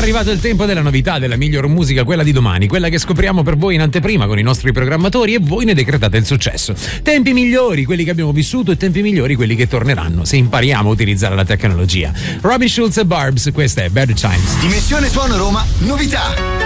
arrivato il tempo della novità, della miglior musica, quella di domani, quella che scopriamo per voi in anteprima con i nostri programmatori e voi ne decretate il successo. Tempi migliori, quelli che abbiamo vissuto, e tempi migliori, quelli che torneranno se impariamo a utilizzare la tecnologia. Robin Schulz e Barbs, questa è Bad Times. Dimensione Suono Roma, novità.